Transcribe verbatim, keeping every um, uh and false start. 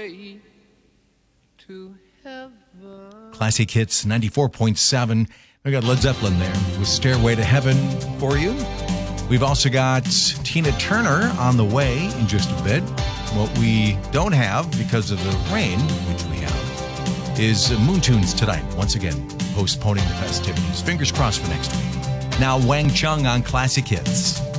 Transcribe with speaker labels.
Speaker 1: Stairway to Heaven.
Speaker 2: Classic Hits ninety-four point seven. We got Led Zeppelin there with Stairway to Heaven for you. We've also got Tina Turner on the way in just a bit. What we don't have because of the rain, which we have, is Moon Tunes tonight. Once again, postponing the festivities. Fingers crossed for next week. Now Wang Chung on Classic Hits.